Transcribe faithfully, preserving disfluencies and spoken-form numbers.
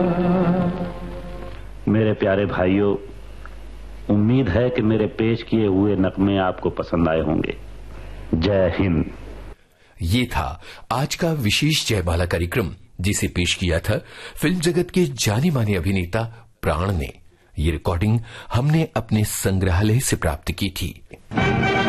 मेरे प्यारे भाइयों, उम्मीद है कि मेरे पेश किए हुए नगमे आपको पसंद आए होंगे। जय हिंद। ये था आज का विशेष जयमाला कार्यक्रम, जिसे पेश किया था फिल्म जगत के जाने माने अभिनेता प्राण ने। ये रिकॉर्डिंग हमने अपने संग्रहालय से प्राप्त की थी।